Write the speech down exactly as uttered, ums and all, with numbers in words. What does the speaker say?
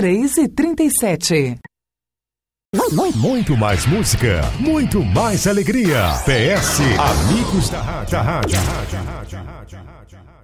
três e trinta e sete. Muito mais música, muito mais alegria. P S Amigos da Rádio. Da rádio.